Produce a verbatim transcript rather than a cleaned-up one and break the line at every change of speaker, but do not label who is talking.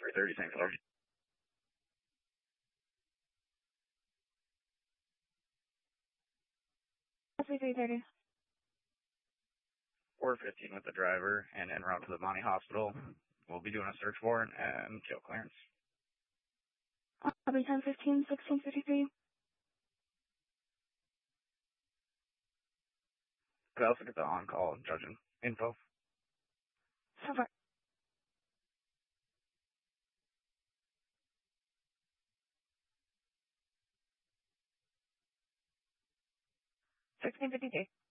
three thirty, Saint Clair.
three thirty.
four fifteen with the driver and en route to the Bonnie Hospital. We'll be doing a search warrant and jail clearance.
I'll be ten fifteen, sixteen fifty-three.
Could I also get the on-call judge info?
So far. sixteen fifty-three.